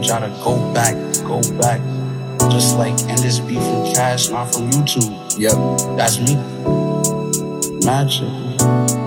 gotta go back. Just like end this beef from Cash, not from YouTube. Yep. That's me. Magic.